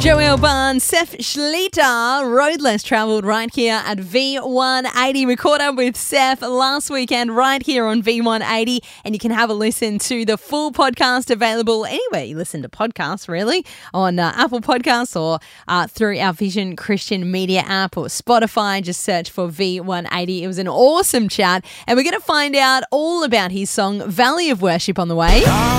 Joel Barnes, Seth Schlitter, Road Less Travelled right here at V180. We caught up with Seth last weekend right here on V180, and you can have a listen to the full podcast available anywhere you listen to podcasts, really, on Apple Podcasts or through our Vision Christian Media app or Spotify. Just search for V180. It was an awesome chat, and we're going to find out all about his song Valley of Worship on the way.